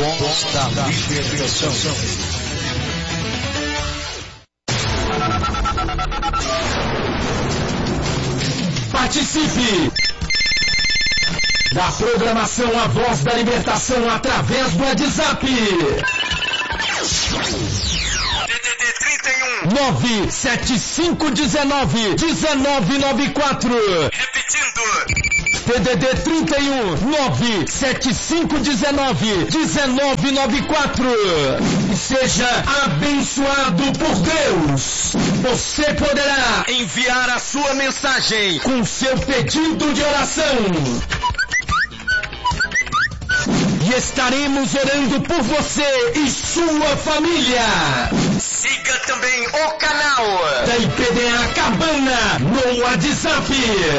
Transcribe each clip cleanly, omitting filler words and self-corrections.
Voz da Libertação. Participe da programação A Voz da Libertação através do WhatsApp. DDD 31 97519 1994. Repetindo. DDD 31 97519 1994. E seja abençoado por Deus. Você poderá enviar a sua mensagem com seu pedido de oração. E estaremos orando por você e sua família. Siga também o canal da IPDA Cabana no WhatsApp.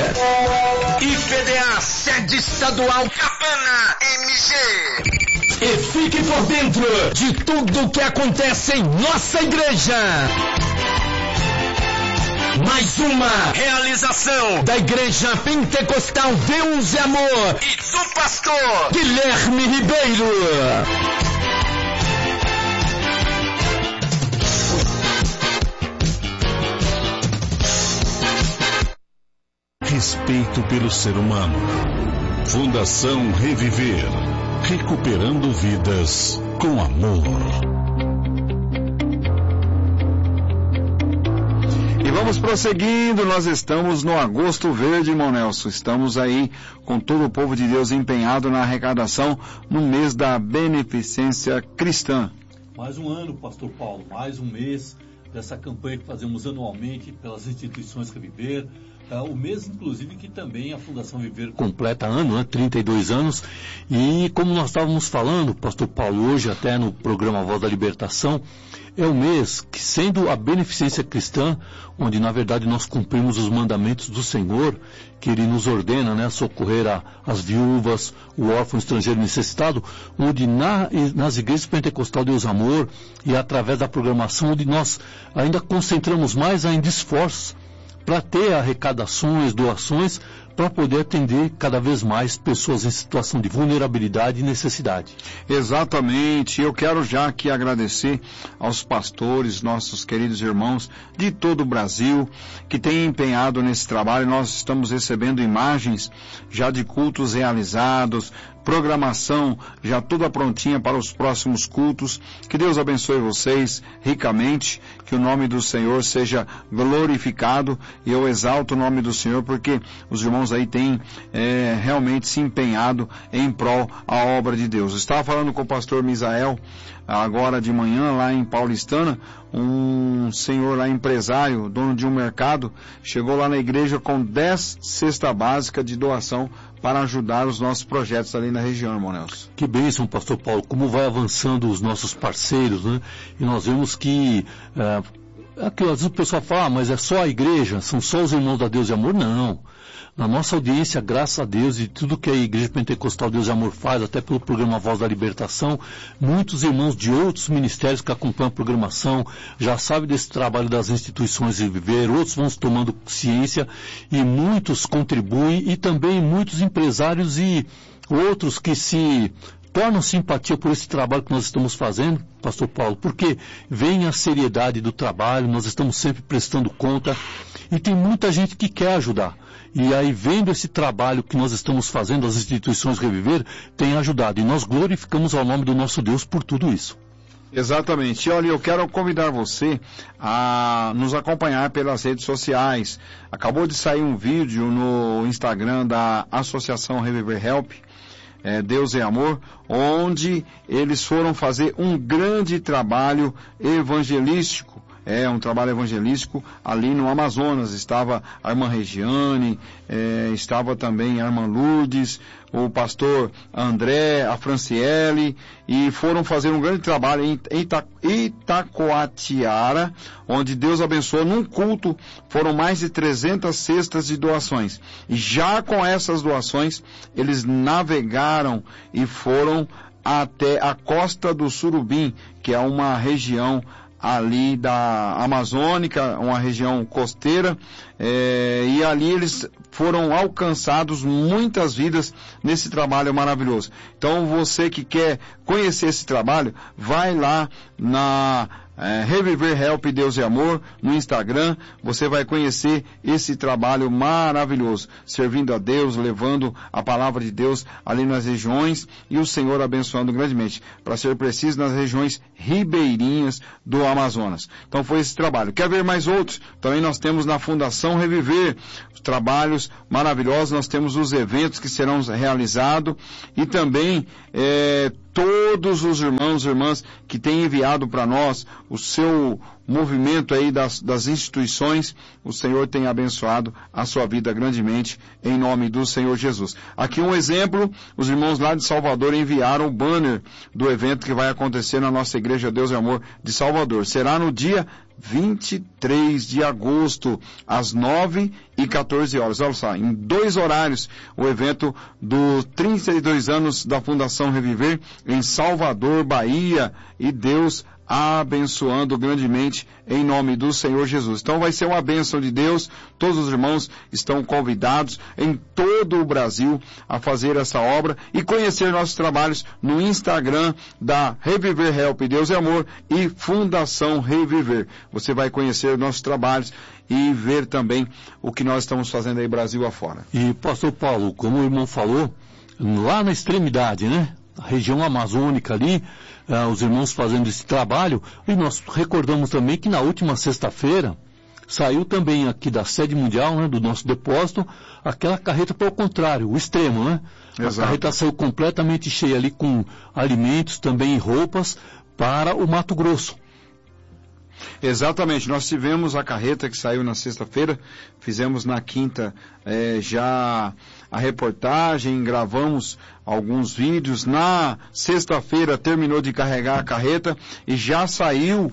IPDA Sede Estadual Cabana MG. E fique por dentro de tudo que acontece em nossa igreja. Mais uma realização da Igreja Pentecostal Deus e Amor e do pastor Guilherme Ribeiro. Respeito pelo ser humano. Fundação Reviver. Recuperando vidas com amor. E vamos prosseguindo, nós estamos no Agosto Verde, irmão Nelson. Estamos aí com todo o povo de Deus empenhado na arrecadação no mês da Beneficência Cristã. Mais um ano, pastor Paulo, mais um mês dessa campanha que fazemos anualmente pelas instituições Reviver. O mês, inclusive, que também a Fundação Viver completa ano, 32 anos. E como nós estávamos falando, pastor Paulo, hoje até no programa Voz da Libertação, é o mês que, sendo a beneficência cristã, onde na verdade nós cumprimos os mandamentos do Senhor, que Ele nos ordena, socorrer as viúvas, o órfão estrangeiro necessitado, onde nas igrejas pentecostal Deus Amor e através da programação, onde nós ainda concentramos mais ainda esforços para ter arrecadações, doações, para poder atender cada vez mais pessoas em situação de vulnerabilidade e necessidade. Exatamente. Eu quero já aqui agradecer aos pastores, nossos queridos irmãos de todo o Brasil, que têm empenhado nesse trabalho. Nós estamos recebendo imagens já de cultos realizados, programação já toda prontinha para os próximos cultos. Que Deus abençoe vocês ricamente, que o nome do Senhor seja glorificado, e eu exalto o nome do Senhor porque os irmãos aí têm realmente se empenhado em prol a obra de Deus. Eu estava falando com o pastor Misael agora de manhã lá em Paulistana, um senhor lá empresário, dono de um mercado, chegou lá na igreja com 10 cestas básicas de doação para ajudar os nossos projetos ali na região, irmão Nelson. Que bênção, pastor Paulo, como vai avançando os nossos parceiros, E nós vemos que às vezes o pessoal fala, mas é só a igreja, são só os irmãos da Deus e Amor. Não. Na nossa audiência, graças a Deus, e tudo que a Igreja Pentecostal Deus e Amor faz, até pelo programa Voz da Libertação, muitos irmãos de outros ministérios que acompanham a programação já sabem desse trabalho das instituições de viver, outros vão tomando ciência e muitos contribuem, e também muitos empresários e outros que se tornam simpatia por esse trabalho que nós estamos fazendo, pastor Paulo, porque vem a seriedade do trabalho, nós estamos sempre prestando conta, e tem muita gente que quer ajudar. E aí, vendo esse trabalho que nós estamos fazendo, as instituições Reviver, tem ajudado. E nós glorificamos ao nome do nosso Deus por tudo isso. Exatamente. E olha, eu quero convidar você a nos acompanhar pelas redes sociais. Acabou de sair um vídeo no Instagram da Associação Reviver Help, Deus é Amor, onde eles foram fazer um grande trabalho evangelístico. Um trabalho evangelístico ali no Amazonas. Estava a irmã Regiane, estava também a irmã Lourdes, o pastor André, a Franciele, e foram fazer um grande trabalho em Itacoatiara, onde Deus abençoou num culto, foram mais de 300 cestas de doações. E já com essas doações, eles navegaram e foram até a Costa do Surubim, que é uma região ali da Amazônica, uma região costeira, e ali eles foram alcançados muitas vidas nesse trabalho maravilhoso. Então você que quer conhecer esse trabalho, vai lá na Reviver Help Deus e Amor no Instagram, você vai conhecer esse trabalho maravilhoso, servindo a Deus, levando a palavra de Deus ali nas regiões e o Senhor abençoando grandemente, para ser preciso, nas regiões ribeirinhas do Amazonas. Então foi esse trabalho. Quer ver mais outros? Também nós temos na Fundação Reviver os trabalhos maravilhosos, nós temos os eventos que serão realizados e também todos os irmãos e irmãs que têm enviado para nós o seu movimento aí das instituições, o Senhor tem abençoado a sua vida grandemente, em nome do Senhor Jesus. Aqui um exemplo, os irmãos lá de Salvador enviaram o banner do evento que vai acontecer na nossa Igreja Deus e Amor de Salvador. Será no dia 23 de agosto, às 9 e 14 horas. Olha só, em 2 horários, o evento dos 32 anos da Fundação Reviver em Salvador, Bahia, e Deus abençoando grandemente em nome do Senhor Jesus. Então vai ser uma bênção de Deus, todos os irmãos estão convidados em todo o Brasil a fazer essa obra e conhecer nossos trabalhos no Instagram da Reviver Help Deus e Amor e Fundação Reviver. Você vai conhecer nossos trabalhos e ver também o que nós estamos fazendo aí Brasil afora. E pastor Paulo, como o irmão falou, lá na extremidade, né? A região amazônica ali, os irmãos fazendo esse trabalho, e nós recordamos também que na última sexta-feira saiu também aqui da sede mundial, né, do nosso depósito, aquela carreta para o contrário, o extremo, né? Exato. A carreta saiu completamente cheia ali com alimentos, também roupas, para o Mato Grosso. Exatamente, nós tivemos a carreta que saiu na sexta-feira, fizemos na quinta já a reportagem, gravamos alguns vídeos, na sexta-feira terminou de carregar a carreta e já saiu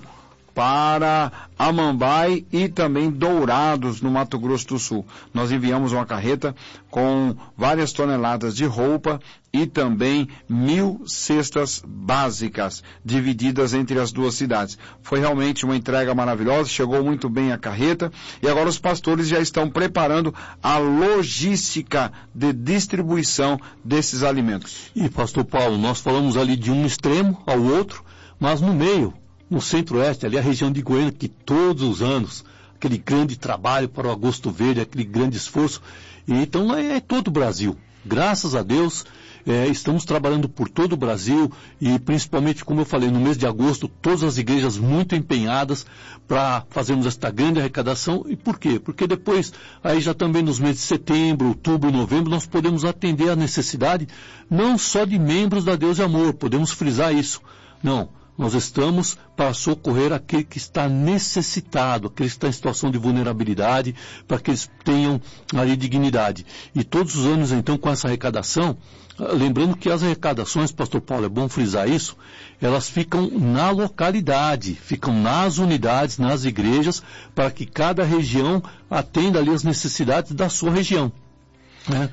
para Amambai e também Dourados, no Mato Grosso do Sul. Nós enviamos uma carreta com várias toneladas de roupa e também 1.000 cestas básicas, divididas entre as duas cidades. Foi realmente uma entrega maravilhosa, chegou muito bem a carreta, e agora os pastores já estão preparando a logística de distribuição desses alimentos. E pastor Paulo, nós falamos ali de um extremo ao outro, mas no meio, no centro-oeste, ali a região de Goiânia, que todos os anos, aquele grande trabalho para o Agosto Verde, aquele grande esforço, e então é todo o Brasil. Graças a Deus, estamos trabalhando por todo o Brasil e principalmente, como eu falei, no mês de agosto, todas as igrejas muito empenhadas para fazermos esta grande arrecadação. E por quê? Porque depois, aí já também nos meses de setembro, outubro e novembro, nós podemos atender a necessidade não só de membros da Deus e Amor, podemos frisar isso. Não. Nós estamos para socorrer aquele que está necessitado, aquele que está em situação de vulnerabilidade, para que eles tenham ali dignidade. E todos os anos, então, com essa arrecadação, lembrando que as arrecadações, pastor Paulo, é bom frisar isso, elas ficam na localidade, ficam nas unidades, nas igrejas, para que cada região atenda ali as necessidades da sua região, né?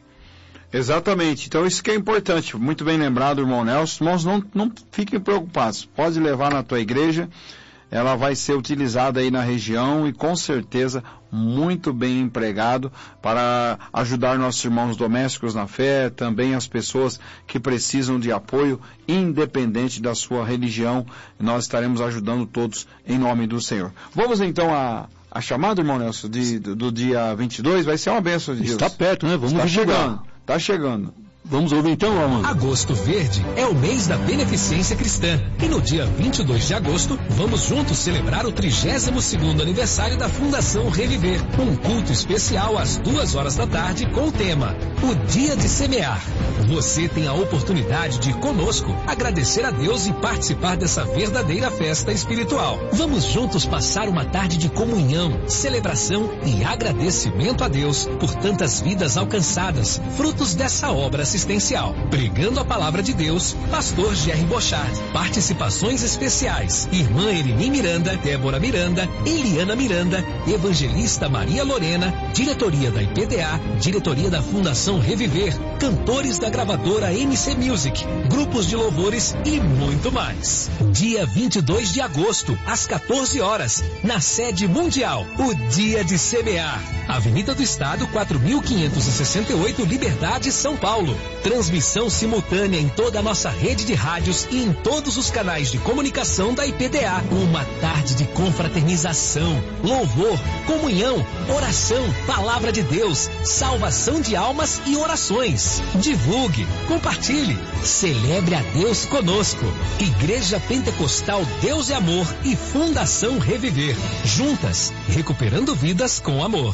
Exatamente, então isso que é importante, muito bem lembrado, irmão Nelson. Irmãos, não fiquem preocupados, pode levar na tua igreja, ela vai ser utilizada aí na região e com certeza muito bem empregado para ajudar nossos irmãos domésticos na fé, também as pessoas que precisam de apoio, independente da sua religião, nós estaremos ajudando todos em nome do Senhor. Vamos então a chamada, irmão Nelson, do dia 22, vai ser uma bênção de Deus. Está perto, né? Vamos divulgar. Está chegando. Vamos ouvir então, Amanda. Agosto Verde é o mês da beneficência cristã. E no dia 22 de agosto, vamos juntos celebrar o 32º aniversário da Fundação Reviver. Um culto especial às 2 da tarde com o tema O Dia de Semear. Você tem a oportunidade de conosco agradecer a Deus e participar dessa verdadeira festa espiritual. Vamos juntos passar uma tarde de comunhão, celebração e agradecimento a Deus por tantas vidas alcançadas, frutos dessa obra assistencial. assistencial. Pregando a palavra de Deus, pastor Jerry Bochard. Participações especiais: irmã Elini Miranda, Débora Miranda, Eliana Miranda, evangelista Maria Lorena, diretoria da IPDA, diretoria da Fundação Reviver, cantores da gravadora MC Music, grupos de louvores e muito mais. Dia 22 de agosto, às 14 horas, na sede mundial, o Dia de Semear. Avenida do Estado, 4.568, Liberdade, São Paulo. Transmissão simultânea em toda a nossa rede de rádios e em todos os canais de comunicação da IPDA. Uma tarde de confraternização, louvor, comunhão, oração, palavra de Deus, salvação de almas e orações. Divulgue, compartilhe, celebre a Deus conosco. Igreja Pentecostal Deus e Amor e Fundação Reviver. Juntas, recuperando vidas com amor.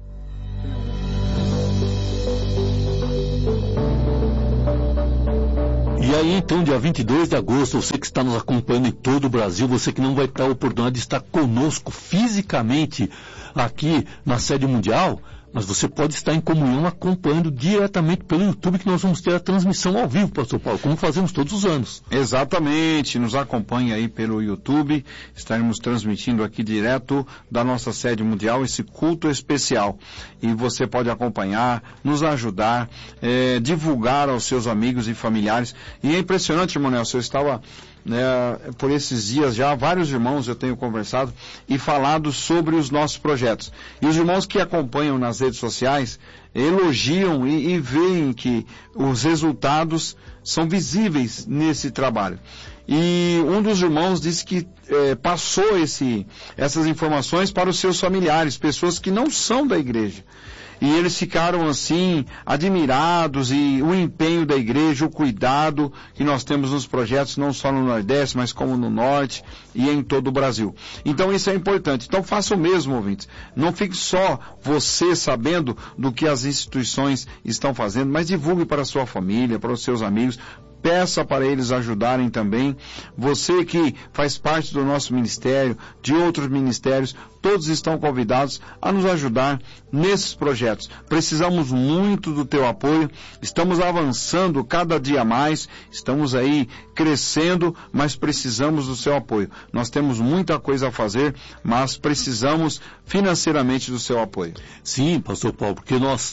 E aí, então, dia 22 de agosto, você que está nos acompanhando em todo o Brasil, você que não vai ter a oportunidade de estar conosco fisicamente aqui na sede mundial, mas você pode estar em comunhão acompanhando diretamente pelo YouTube, que nós vamos ter a transmissão ao vivo, pastor Paulo, como fazemos todos os anos. Exatamente, nos acompanhe aí pelo YouTube, estaremos transmitindo aqui direto da nossa sede mundial esse culto especial. E você pode acompanhar, nos ajudar, divulgar aos seus amigos e familiares. E é impressionante, irmão Nelson, eu estava... por esses dias já, vários irmãos eu tenho conversado e falado sobre os nossos projetos. E os irmãos que acompanham nas redes sociais elogiam e veem que os resultados são visíveis nesse trabalho. E um dos irmãos disse que passou essas informações para os seus familiares, pessoas que não são da igreja. E eles ficaram assim, admirados, e o empenho da igreja, o cuidado que nós temos nos projetos, não só no Nordeste, mas como no Norte e em todo o Brasil. Então isso é importante. Então faça o mesmo, ouvintes. Não fique só você sabendo do que as instituições estão fazendo, mas divulgue para a sua família, para os seus amigos. Peça para eles ajudarem também. Você que faz parte do nosso ministério, de outros ministérios, todos estão convidados a nos ajudar nesses projetos. Precisamos muito do teu apoio. Estamos avançando cada dia mais, estamos aí crescendo, mas precisamos do seu apoio. Nós temos muita coisa a fazer, mas precisamos financeiramente do seu apoio. Sim, pastor Paulo, porque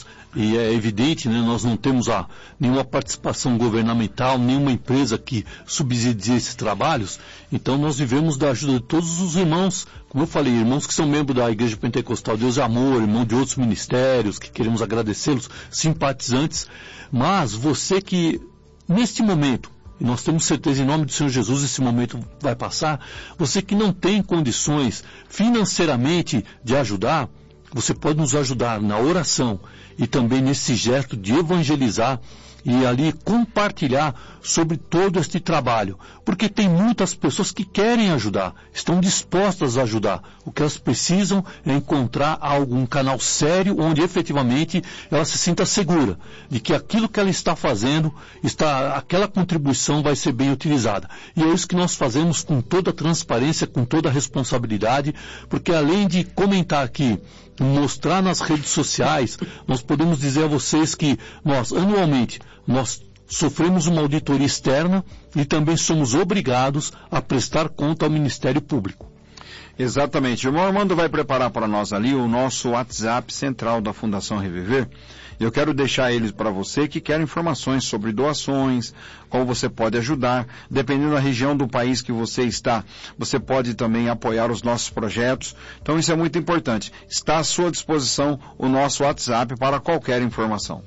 e é evidente, né, nós não temos nenhuma participação governamental, nenhuma empresa que subsidie esses trabalhos, então nós vivemos da ajuda de todos os irmãos, como eu falei, irmãos que são membros da Igreja Pentecostal Deus e Amor, irmãos de outros ministérios, que queremos agradecê-los, simpatizantes, mas você que, neste momento, e nós temos certeza, em nome do Senhor Jesus, esse momento vai passar, você que não tem condições financeiramente de ajudar, você pode nos ajudar na oração e também nesse gesto de evangelizar e ali compartilhar sobre todo este trabalho. Porque tem muitas pessoas que querem ajudar, estão dispostas a ajudar. O que elas precisam é encontrar algum canal sério onde efetivamente ela se sinta segura de que aquilo que ela está fazendo, aquela contribuição vai ser bem utilizada. E é isso que nós fazemos com toda a transparência, com toda a responsabilidade, porque além de comentar aqui, mostrar nas redes sociais, nós podemos dizer a vocês que nós, anualmente, nós sofremos uma auditoria externa e também somos obrigados a prestar conta ao Ministério Público. Exatamente. O irmão Armando vai preparar para nós ali o nosso WhatsApp central da Fundação Reviver. Eu quero deixar eles para você que quer informações sobre doações, como você pode ajudar, dependendo da região do país que você está. Você pode também apoiar os nossos projetos. Então isso é muito importante. Está à sua disposição o nosso WhatsApp para qualquer informação.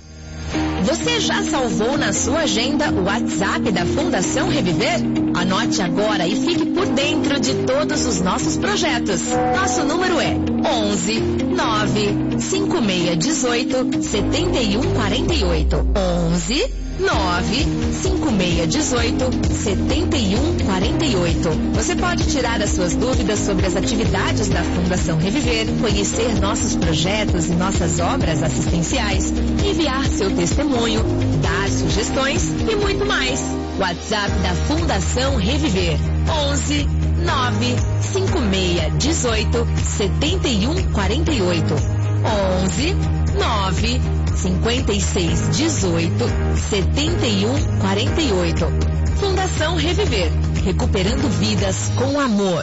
Você já salvou na sua agenda o WhatsApp da Fundação Reviver? Anote agora e fique por dentro de todos os nossos projetos. Nosso número é 11 9 5618 7148. 11 95618-7148. Você pode tirar as suas dúvidas sobre as atividades da Fundação Reviver, conhecer nossos projetos e nossas obras assistenciais, enviar seu testemunho, dar sugestões e muito mais. WhatsApp da Fundação Reviver: 11 95618-7148. 11 9 56 18 71 48. Fundação Reviver, recuperando vidas com amor.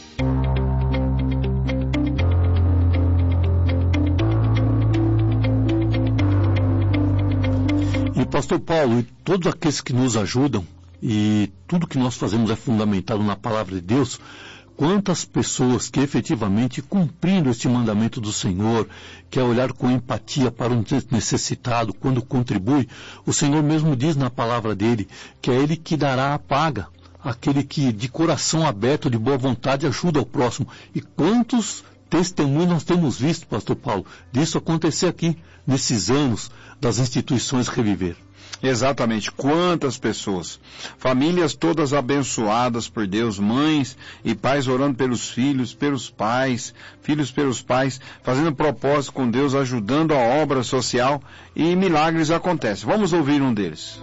E Pastor Paulo, e todos aqueles que nos ajudam, e tudo que nós fazemos é fundamentado na palavra de Deus, quantas pessoas que efetivamente, cumprindo este mandamento do Senhor, que é olhar com empatia para o necessitado, quando contribui, o Senhor mesmo diz na palavra dele, que é Ele que dará a paga, aquele que de coração aberto, de boa vontade, ajuda o próximo. E quantos testemunhos nós temos visto, Pastor Paulo, disso acontecer aqui, nesses anos das instituições Reviver. Exatamente, quantas pessoas, famílias todas abençoadas por Deus, mães e pais orando pelos filhos, pelos pais, filhos pelos pais, fazendo propósito com Deus, ajudando a obra social, e milagres acontecem. Vamos ouvir um deles.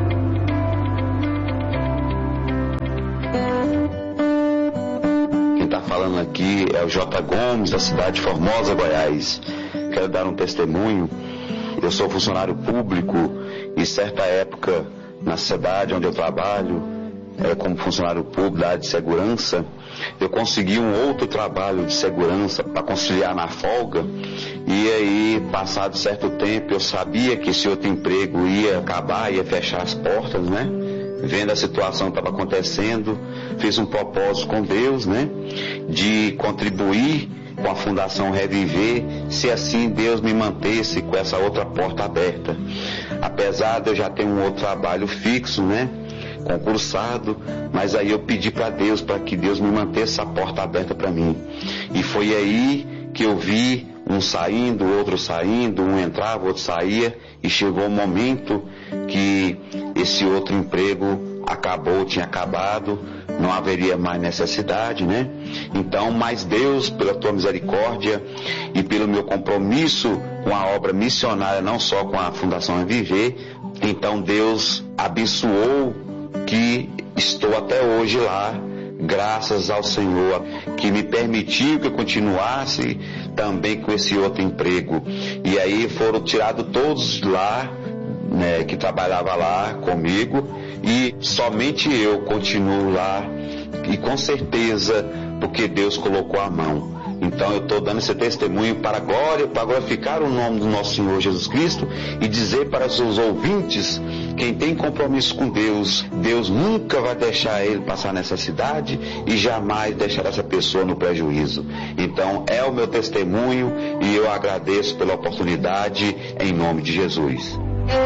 Quem está falando aqui é o J. Gomes, da cidade de Formosa, Goiás. Quero dar um testemunho. Eu sou funcionário público e certa época na cidade onde eu trabalho, como funcionário público da área de segurança, eu consegui um outro trabalho de segurança para conciliar na folga, e aí, passado certo tempo, eu sabia que esse outro emprego ia acabar, ia fechar as portas, né? Vendo a situação que estava acontecendo, fiz um propósito com Deus, né? De contribuir com a Fundação Reviver, se assim Deus me mantesse com essa outra porta aberta. Apesar de eu já ter um outro trabalho fixo, né, concursado, mas aí eu pedi para Deus, para que Deus me mantesse essa porta aberta para mim. E foi aí que eu vi um saindo, outro saindo, um entrava, outro saía, e chegou um momento que esse outro emprego acabou, tinha acabado, não haveria mais necessidade, né? Então, mas Deus, pela tua misericórdia e pelo meu compromisso com a obra missionária, não só com a Fundação Reviver, então Deus abençoou que estou até hoje lá, graças ao Senhor, que me permitiu que eu continuasse também com esse outro emprego. E aí foram tirados todos lá, né, que trabalhava lá comigo, e somente eu continuo lá, e com certeza porque Deus colocou a mão. Então eu estou dando esse testemunho para glorificar o nome do nosso Senhor Jesus Cristo, e dizer para os seus ouvintes, quem tem compromisso com Deus, Deus nunca vai deixar ele passar necessidade e jamais deixar essa pessoa no prejuízo. Então é o meu testemunho, e eu agradeço pela oportunidade em nome de Jesus.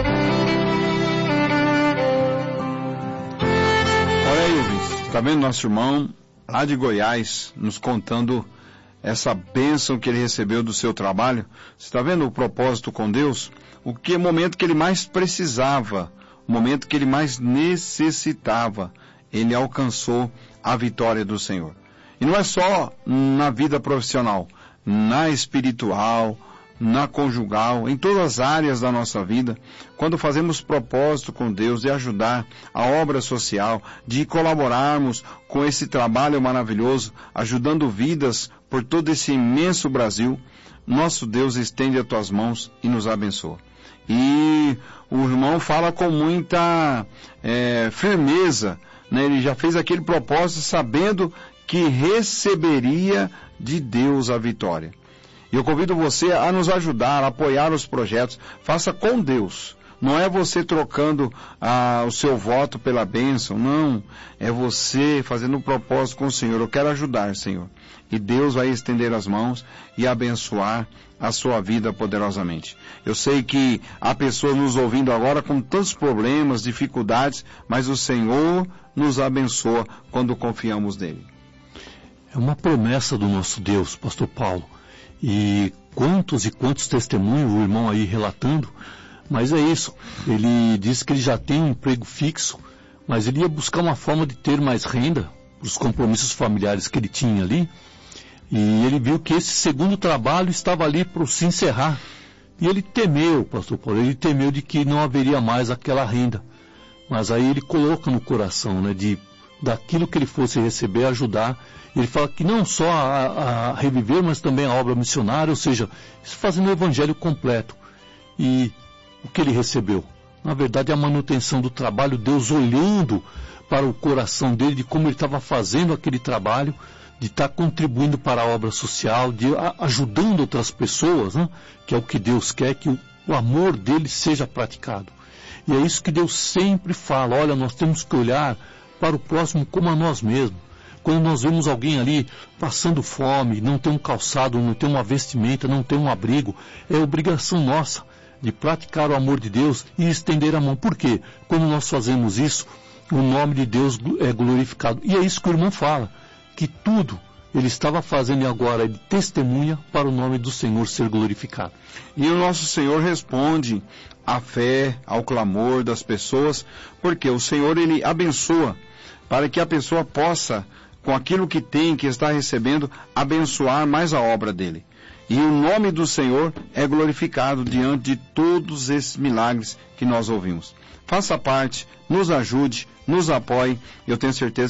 Olha aí, Luiz, está vendo nosso irmão lá de Goiás nos contando essa bênção que ele recebeu do seu trabalho? Você está vendo o propósito com Deus? O momento que ele mais precisava, o momento que ele mais necessitava, ele alcançou a vitória do Senhor. E não é só na vida profissional, na espiritual, na conjugal, em todas as áreas da nossa vida, quando fazemos propósito com Deus de ajudar a obra social, de colaborarmos com esse trabalho maravilhoso, ajudando vidas por todo esse imenso Brasil, nosso Deus estende as tuas mãos e nos abençoa. E o irmão fala com muita firmeza, né? Ele já fez aquele propósito sabendo que receberia de Deus a vitória. E eu convido você a nos ajudar, a apoiar os projetos. Faça com Deus. Não é você trocando o seu voto pela bênção, não. É você fazendo um propósito com o Senhor. Eu quero ajudar, Senhor. E Deus vai estender as mãos e abençoar a sua vida poderosamente. Eu sei que há pessoas nos ouvindo agora com tantos problemas, dificuldades, mas o Senhor nos abençoa quando confiamos nele. É uma promessa do nosso Deus, Pastor Paulo. E quantos testemunhos o irmão aí relatando, mas é isso, ele disse que ele já tem um emprego fixo, mas ele ia buscar uma forma de ter mais renda, os compromissos familiares que ele tinha ali, e ele viu que esse segundo trabalho estava ali para se encerrar, e ele temeu, Pastor Paulo, ele temeu de que não haveria mais aquela renda, mas aí ele coloca no coração, né, daquilo que ele fosse receber, ajudar. Ele fala que não só a Reviver, mas também a obra missionária, ou seja, fazendo o evangelho completo. E o que ele recebeu? Na verdade, a manutenção do trabalho, Deus olhando para o coração dele, de como ele estava fazendo aquele trabalho, de estar contribuindo para a obra social, de ajudando outras pessoas, né? Que é o que Deus quer, que o amor dele seja praticado. E é isso que Deus sempre fala: olha, nós temos que olhar para o próximo como a nós mesmos. Quando nós vemos alguém ali passando fome, não tem um calçado, não tem uma vestimenta, não tem um abrigo, é obrigação nossa de praticar o amor de Deus e estender a mão. Por quê? Quando nós fazemos isso, o nome de Deus é glorificado. E é isso que o irmão fala, que tudo ele estava fazendo e agora ele testemunha para o nome do Senhor ser glorificado. E o nosso Senhor responde à fé, ao clamor das pessoas, porque o Senhor, ele abençoa, para que a pessoa possa, com aquilo que tem, que está recebendo, abençoar mais a obra dele. E o nome do Senhor é glorificado diante de todos esses milagres que nós ouvimos. Faça parte, nos ajude, nos apoie, eu tenho certeza